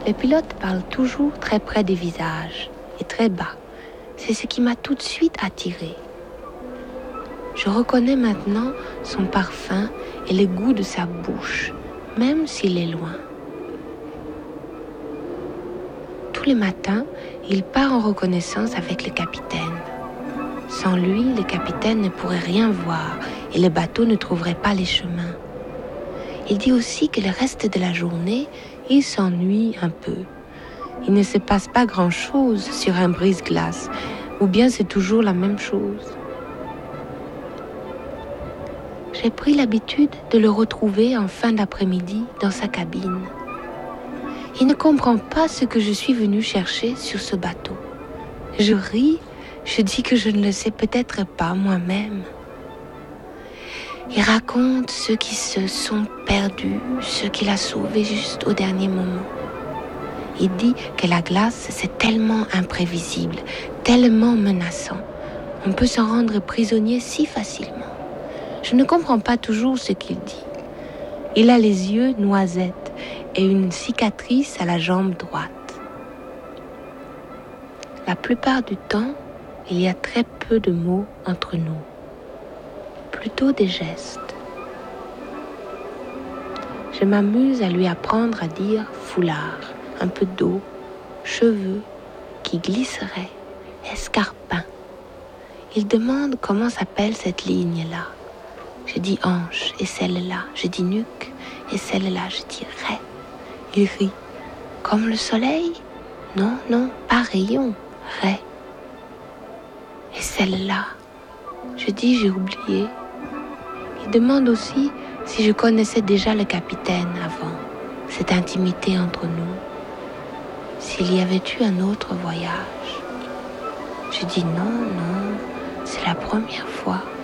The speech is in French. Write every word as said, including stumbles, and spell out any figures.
Les pilotes parlent toujours très près des visages et très bas. C'est ce qui m'a tout de suite attirée. Je reconnais maintenant son parfum et le goût de sa bouche, même s'il est loin. Tous les matins, il part en reconnaissance avec le capitaine. Sans lui, le capitaine ne pourrait rien voir et le bateau ne trouverait pas les chemins. Il dit aussi que le reste de la journée, il s'ennuie un peu. Il ne se passe pas grand-chose sur un brise-glace, ou bien c'est toujours la même chose. J'ai pris l'habitude de le retrouver en fin d'après-midi dans sa cabine. Il ne comprend pas ce que je suis venue chercher sur ce bateau. Je ris, je dis que je ne le sais peut-être pas moi-même. Il raconte ceux qui se sont perdus, ceux qu'il a sauvés juste au dernier moment. Il dit que la glace, c'est tellement imprévisible, tellement menaçant. On peut s'en rendre prisonnier si facilement. Je ne comprends pas toujours ce qu'il dit. Il a les yeux noisettes et une cicatrice à la jambe droite. La plupart du temps, il y a très peu de mots entre nous, plutôt des gestes. Je m'amuse à lui apprendre à dire foulard, un peu d'eau, cheveux qui glisseraient, escarpins. Il demande comment s'appelle cette ligne-là. Je dis hanche et celle-là, je dis nuque et celle-là, je dis raie. Il rit. Comme le soleil? Non, non, pas rayon, raie. Et celle-là, je dis j'ai oublié. Il demande aussi si je connaissais déjà le capitaine avant, cette intimité entre nous, s'il y avait eu un autre voyage. Je dis non, non, c'est la première fois.